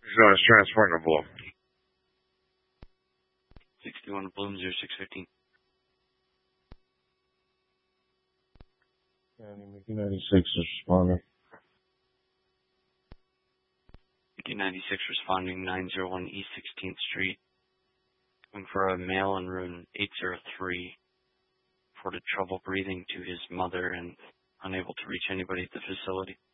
So it's transporting a blow. 61 Bloom 0615. County Mickey 96 is responding. Mickey 96 responding 901 East 16th Street. Looking for a male in room 803. Reported trouble breathing to his mother and unable to reach anybody at the facility.